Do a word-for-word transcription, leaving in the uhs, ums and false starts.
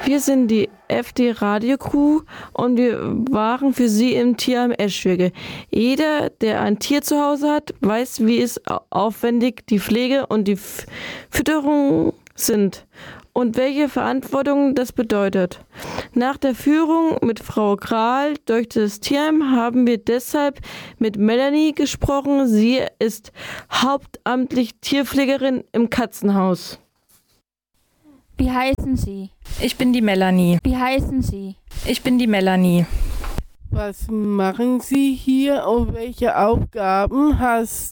Wir sind die F D-Radio-Crew und wir waren für Sie im Tierheim Eschwege. Jeder, der ein Tier zu Hause hat, weiß, wie es aufwendig die Pflege und die F- Fütterung sind und welche Verantwortung das bedeutet. Nach der Führung mit Frau Kral durch das Tierheim haben wir deshalb mit Melanie gesprochen. Sie ist hauptamtlich Tierpflegerin im Katzenhaus. Wie heißen Sie? Ich bin die Melanie. Wie heißen Sie? Ich bin die Melanie. Was machen Sie hier und welche Aufgaben hast